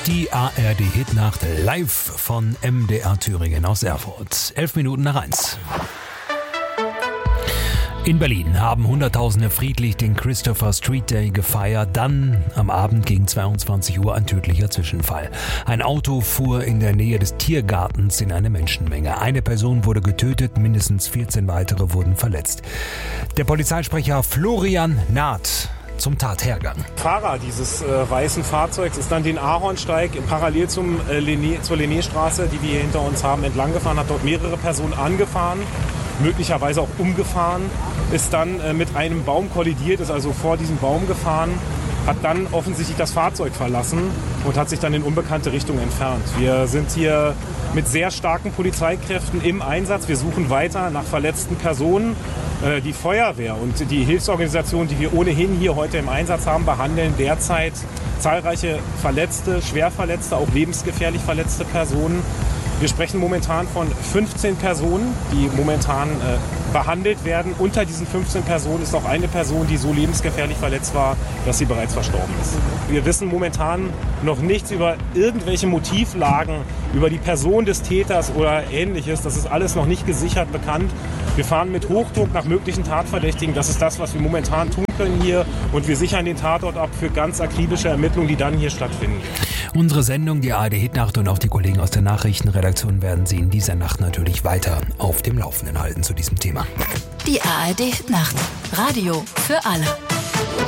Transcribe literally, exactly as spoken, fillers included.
Die A R D-Hitnacht live von M D R Thüringen aus Erfurt. Elf Minuten nach eins. In Berlin haben Hunderttausende friedlich den Christopher Street Day gefeiert. Dann am Abend gegen zweiundzwanzig Uhr ein tödlicher Zwischenfall. Ein Auto fuhr in der Nähe des Tiergartens in eine Menschenmenge. Eine Person wurde getötet, mindestens vierzehn weitere wurden verletzt. Der Polizeisprecher Florian Naht zum Tathergang. Fahrer dieses äh, weißen Fahrzeugs ist dann den Ahornsteig parallel zum, äh, Linné, zur Linnéstraße, die wir hier hinter uns haben, entlang gefahren, hat dort mehrere Personen angefahren, möglicherweise auch umgefahren, ist dann äh, mit einem Baum kollidiert, ist also vor diesem Baum gefahren, hat dann offensichtlich das Fahrzeug verlassen und hat sich dann in unbekannte Richtung entfernt. Wir sind hier mit sehr starken Polizeikräften im Einsatz. Wir suchen weiter nach verletzten Personen. Die Feuerwehr und die Hilfsorganisationen, die wir ohnehin hier heute im Einsatz haben, behandeln derzeit zahlreiche Verletzte, Schwerverletzte, auch lebensgefährlich verletzte Personen. Wir sprechen momentan von fünfzehn Personen, die momentan äh, behandelt werden. Unter diesen fünfzehn Personen ist auch eine Person, die so lebensgefährlich verletzt war, dass sie bereits verstorben ist. Wir wissen momentan noch nichts über irgendwelche Motivlagen, über die Person des Täters oder Ähnliches. Das ist alles noch nicht gesichert bekannt. Wir fahren mit Hochdruck nach möglichen Tatverdächtigen. Das ist das, was wir momentan tun können hier. Und wir sichern den Tatort ab für ganz akribische Ermittlungen, die dann hier stattfinden. Unsere Sendung, die A R D-Hitnacht und auch die Kollegen aus der Nachrichtenredaktion werden Sie in dieser Nacht natürlich weiter auf dem Laufenden halten zu diesem Thema. Die A R D-Hitnacht. Radio für alle.